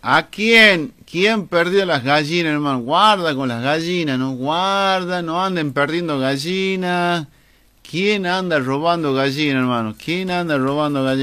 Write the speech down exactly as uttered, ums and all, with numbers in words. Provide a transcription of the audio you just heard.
¿A quién? ¿Quién perdió las gallinas, hermano? Guarda con las gallinas, no guarda, no anden perdiendo gallinas. ¿Quién anda robando gallinas, hermano? ¿Quién anda robando gallinas?